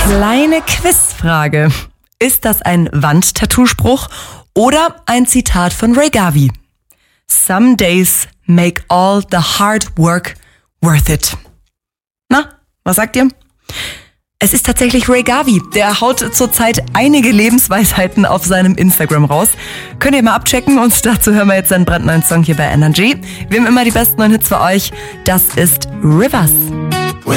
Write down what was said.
Kleine Quizfrage. Ist das ein Wandtattoo-Spruch oder ein Zitat von Ray Garvey? Some days make all the hard work worth it. Na, was sagt ihr? Es ist tatsächlich Ray Garvey. Der haut zurzeit einige Lebensweisheiten auf seinem Instagram raus. Könnt ihr mal abchecken und dazu hören wir jetzt einen brandneuen Song hier bei Energy. Wir haben immer die besten neuen Hits für euch. Das ist Rivers.